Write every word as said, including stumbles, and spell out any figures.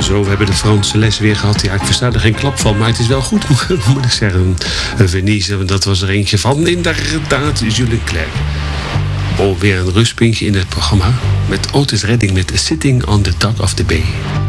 Zo, we hebben de Franse les weer gehad. Ja, ik versta er geen klap van, maar het is wel goed, moet ik zeggen. Venise, want dat was er eentje van. Inderdaad, Jules Clerc. Oh, weer een rustpuntje in het programma. Met Otis Redding met Sitting on the Dock of the Bay.